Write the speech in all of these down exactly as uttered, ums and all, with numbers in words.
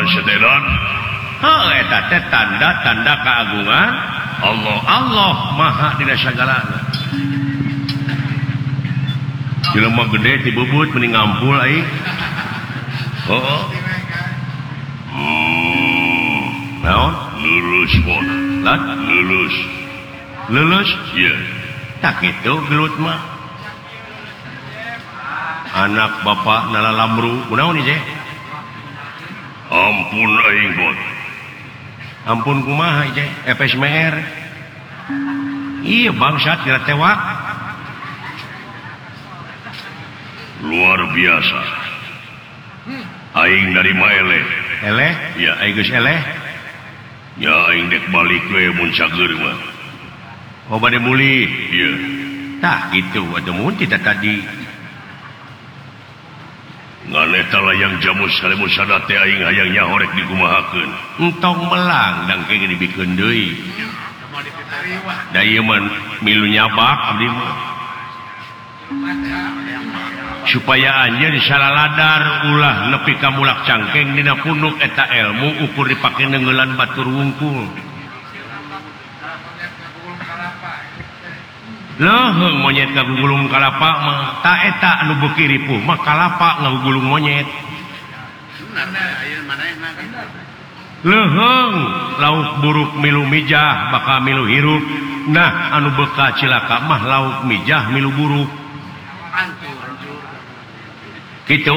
naon setelan heuh eta teh tanda-tanda keagungan Allah. Allah maha dina sagalana. Jelema gede ti bubut mending ngampul aing. Heeh. Hmm. Naon? Lulus pon. Lat Lulus. lulus? Iya. Tak kitu gelut mah. Anak bapak nalalamru kunaon ieu? Ampun aing bot. Ampun kumaha ieu? Epes meer. Iya bangsat kira tewak. Luar biasa. Aing dari Maele. Eleh? Ya, Aing geus eleh. ya aing dek balik we mun cager mah. Oh bade muli. Iya. Tah gitu atuh mun kita tadi. Ngan eta layang jamu salemu sadate aing hayang nyahorek dikumahakeun. Entong melang dang kege dibikeun deui. Da ieu mah milu nyabak abdi mah. Supaya anjeun salaladar ulah nepi ka mulak cangkeng dina punduk eta ilmu ukur dipake neungeulan batur wungkul. Leuheung monyet ngagugulung kalapa mah ta eta anu beuki ripuh mah kalapa ngagugulung monyet. Leuheung lauk buruk milu mijah bakal milu hirup. Nah anu beuka cilaka mah lauk mijah milu buruk. Gitu.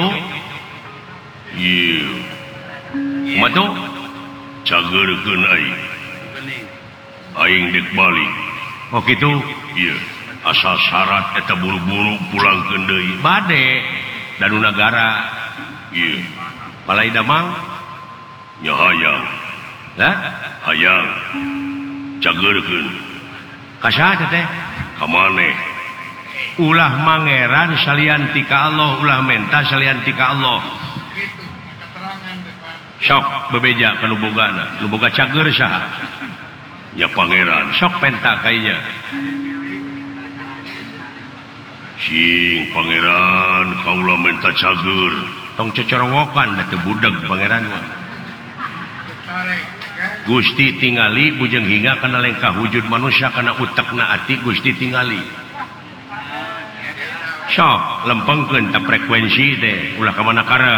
Iya. Kumaha tuh? Cageurkeun aing. Aing dek balik. Oh gitu. Iya. Asal syarat eta buru-buru pulangkeun deui. Bade danu nagara. Iya. Balai damang. Nya hayang. Lah, Hayang. Cageurkeun. kasaha teh? Ka maneh? Ulah mangeran salian ti ka Allah, ulah menta salian ti ka Allah. Sok bebeja ka nu bogana, nu boga cager saha? Ya pangeran. Sok penta kaynya. Sing pangeran kaula menta cager. Tong cocorowokan da teu budeg pangeran mah. Gusti tingali bujeng hingga kana lengkah wujud manusia kana utekna ati Gusti tingali. Sok lempengkeun ta frekuensi teh ulah ka mana karep.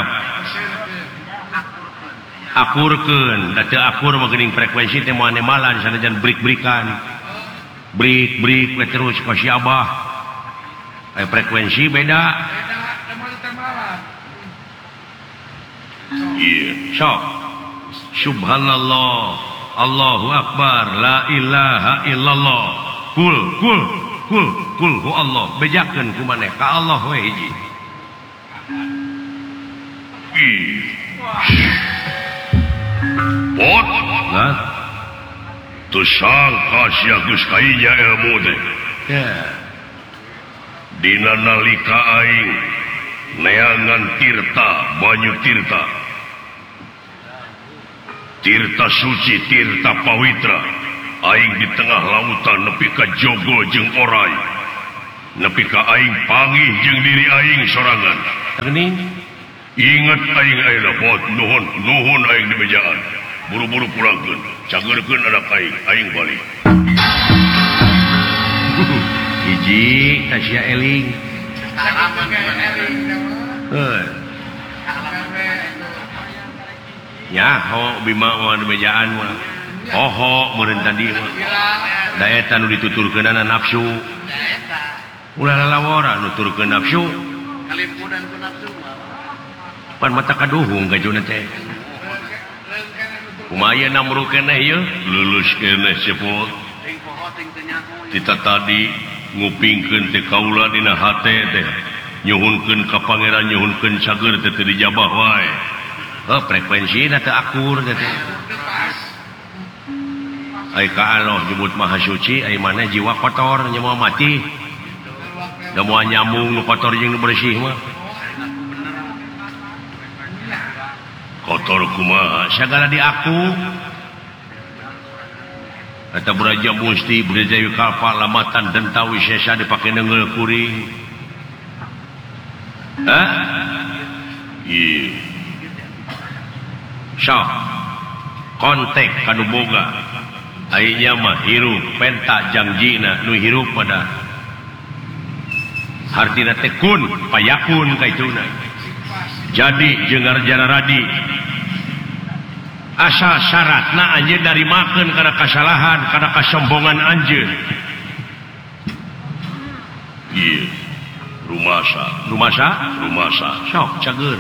Akurkeun da teu akur mah geuning frekuensi teh moal nemalan sanajan brik-brikan. Brik-brik we terus ka si Abah. Aya frekuensi beda. Iya. Sok. Subhanallah. Allahu Akbar. La ilaha illallah. Kul, kul, kul, kul hu Allah. Bejakeun ku maneh ka Allah we hiji. Ih. Pot. Nah, Tu sangka sia geus kainya ilmu teh. ya. Dina nalika aing neangan tirta banyu tirta. Tirta suci, tirta pawitra. Aing di tengah lautan nepi ka jogo jeung orai. Nepi ka aing panggih jeung diri aing sorangan. Geuning. Ingat aing ayeuna pot nuhun nuhun aing di bejaan. Buru-buru pulangkeun. Cageurkeun anak aing, aing balik. Hiji ka sia eling. Heuh. Ya, ho bima mah di bejaan mah. Hoho meureun tadi mah. Da eta nu dituturkeunana nafsu. Ulah lalawara nuturkeun nafsu. Kalimpudan ku nafsu. Pan mata kaduhung gajuna teh. Kumaha namru keneh ieu? Lulus keneh sepot. Ting poho ting teu nyaho. Kita tadi ngupingkeun teh kaula dina hate teh. Nyuhunkeun ka pangeran nyuhunkeun cager teh teu dijabah wae. Oh, frekuensina teu akur teh. Ai ka Allah nyebut maha suci, ai mana jiwa kotor nya moal mati. Da moal nyambung nu kotor jeung nu bersih mah. Kotor kumaha? Sagala di aku. Eta Braja Musti, Braja Yukalpa, Lamatan, Denta, Wisesa dipake neungeul kuring. Hah? Iya. sok kontek kanu boga ayeuna mah hirup penta jangjina nu hirup pada hartina teh kun payakun kaituna jadi jeung ngarjana radi asal syaratna anjeun dari makeun kana kasalahan kana kasombongan anjeun ieu rumasa rumasa rumasa sok cager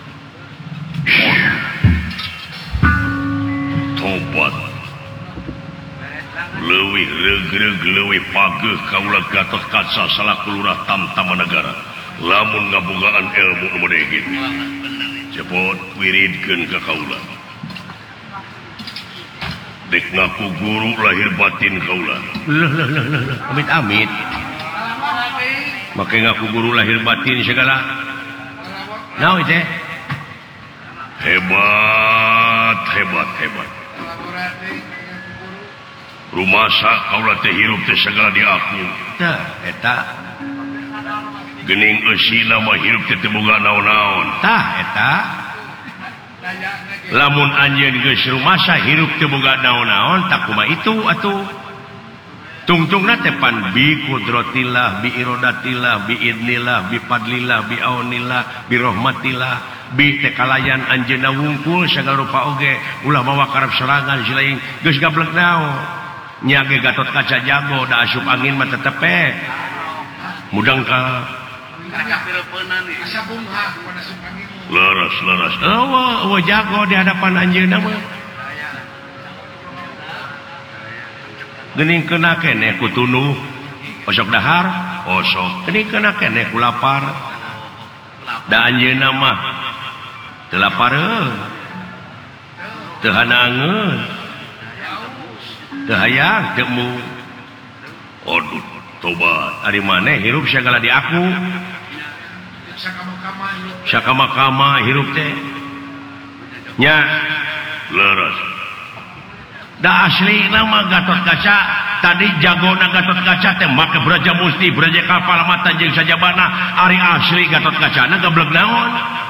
tobat leuwih regreg leuwih pageuh kaula Gatot Kaca salaku lurah Tamtamanagara lamun ngabogaan ilmu nu modegit cepot wiridkeun ka kaula dek ngaku guru lahir batin kaula leuh leuh leuh leuh amit amit make ngaku guru lahir batin segala naon teh hebat hebat hebat rumasa kaula teh hirup teh segala di aku teh eta geuning eusina mah hirup teh teu boga naon-naon tah eta lamun anjeun geus rumasa hirup teu boga naon-naon tak kumaha itu atuh tungtungna teh pan bi qudratillah bi iradatillah bi idnillah bi fadlillah bi aunillah bi rahmatillah bi teh kalayan anjeunna wungkul sagala rupa oge ulah mawa karep serangan silaing geus gablek naon nya ge Gatot Kaca jago da asup angin mah tetep mudang ka laras laras eueuh eueuh jago di hadapan anjeunna mah geuning keuna keneh ku tunuh osok dahar osok geuning keuna keneh ku lapar da anjeunna mah teu lapareun teu hanaangeun teu hayang teu mu aduh tobat ari maneh hirup sagala di aku sakama-kama hirup teh nya laras da asli nama Gatot Kaca tadi jagona Gatot Kaca teh make Braja Musti Braja Kapal Mata jeung sajabana ari asli Gatot Kaca na gablek naon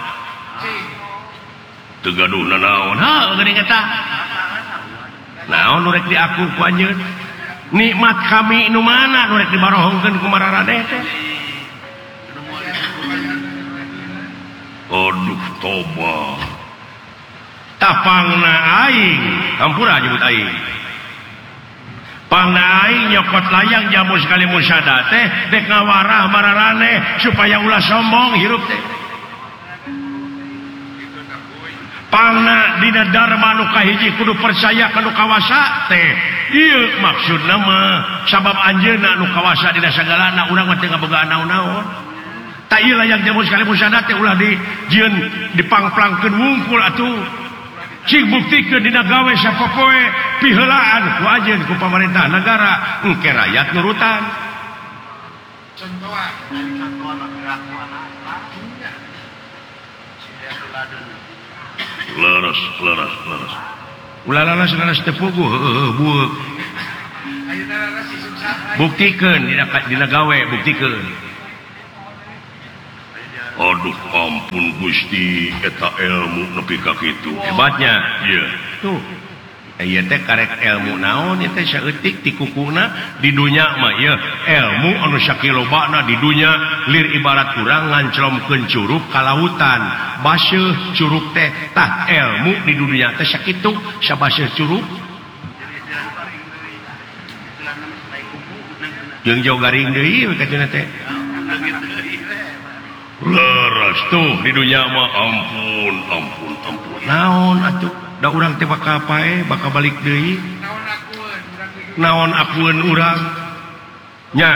teu gaduh nanaon ha geuning eta naon nu rek di aku ku anjeun nikmat kami nu mana nu rek dibarohongkeun ku Mararaneh teh aduh tobat tapangna aing hampura nyebut aing pangna aing nyokot layang jamu sekali musyada teh dek ngawarah Mararaneh supaya ulah sombong hirup teh pangna dina dharma nu kahiji kudu percaya ka nu kawasa teh ieu maksudna mah sabab anjeunna nu kawasa dina sagalana urang mah teu ngabogaan naon-naon ta ieu layang jamu sekali musyada teh ulah dijieun dipangplangkeun wungkul atuh cing buktikeun dina gawe sapopoe piheulaan ku anjeun ku pamarentah negara engke rakyat nurutan contohan laras laras laras ulah laras laras teu puguh heueuh bueuk buktikeun dina dina gawe buktikeun aduh ampun Gusti eta ilmu nepi ka kitu hebatnya ieu tuh ieu teh karek ilmu naon ieu teh saeutik ti kukuna di dunya mah ieu ilmu anu sakilobana di dunya lir ibarat urang nganclomkeun curug ka lautan baseuh curug teh tah ilmu di dunia teh sakitu sabaseuh curug jeung jauh garing deui katuna teh laras tuh di dunya mah ampun ampun ampun naon atuh da urang teh bakal pae bakal balik deui naon akueun urang nya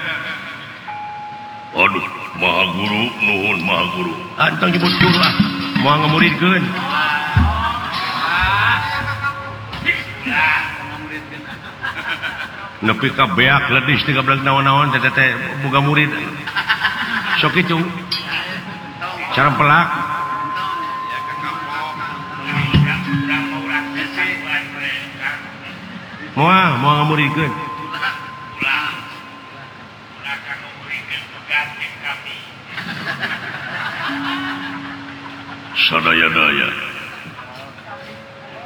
aduh maha guru nuhun maha guru antong nyebut guru ah moal ngamuridkeun nepi ka beak ledis tiga belas naon-naon teh teh boga murid sok itu cara pelak moal moal ngamuridkeun sadaya-daya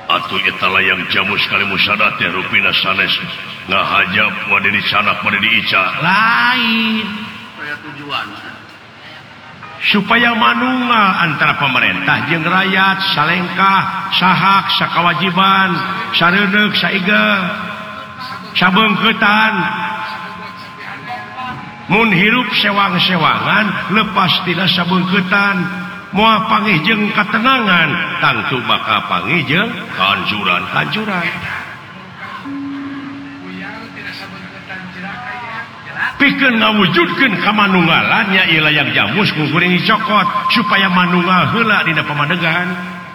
atuh eta layang jamu sekali musadat ya rupina sanes ngahajab wade di sanak wade di ica lain Saya tujuan. supaya manunggal antara pemerintah jeung rakyat salengkah sahak sakawajiban sareudeg saiga sabeungkeutan mun hirup sewang-sewangan lepas tina sabeungkeutan moal panggih jeung katenangan tangtu bakal panggih jeung kancuran-kancuran pikeun ngawujudkeun kamanunggalan nya ieu layang jamus ku kuring dicokot supaya manunggal heula dina pamadegan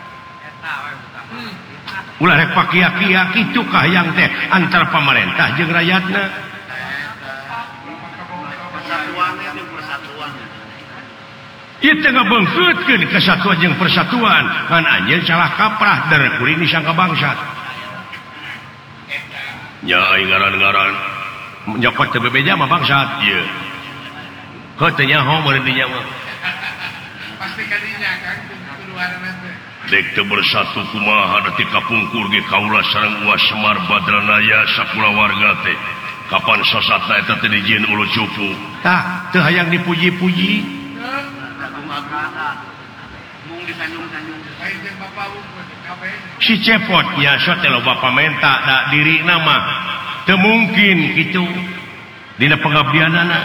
ulah rek pakia-kia kitu kahayang teh antara pemerintah jeung rakyatna Persatuannya itu persatuan. ieu teh ngabeungkeutkeun kesatuan jeung persatuan ngan anjeun salah kaprah dar kuring disangka bangsat nya aing ngaran-ngaran nyokot teu bebeja mah bangsat ieu heuh teh nyaho meureun dinya mah pasti kadinya kan keluaran teh dek teu bersatu kumaha da ti kapungkur ge kaula sareng Uas Semar Badranaya sakula warga teh kapan sosatna eta teh dijieun ulu cupu tah teu hayang dipuji-puji Satu makanan. Mung disanjung-sanjung. lain jeung bapak unggul kabeh si cepot nya so teh loba pamenta da dirina mah teu mungkin kitu dina pengabdianana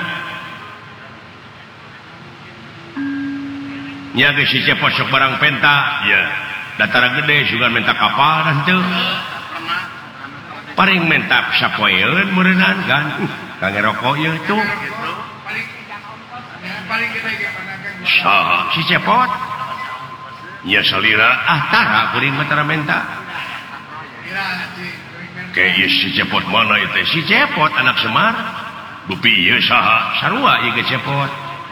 nya ge si cepot sok barang penta ya datara gede sugan menta kapal dan teu Pernah. paring menta sapoeun meureunan kan uh, kangge rokok ieu tuh paling paling kita ge panakan saha si cepot nya salira ah tara kuring mah tara menta kira sih ke ieu si cepot mana itu si cepot anak Semar dupi ieu saha sarua ieu ge cepot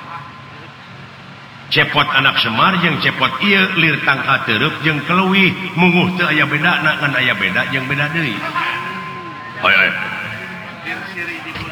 cepot anak Semar jeung cepot ieu lir tangka teureuk jeung keleuwih munguh teu aya bedana ngan aya beda jeung beda deui ay ay Siri di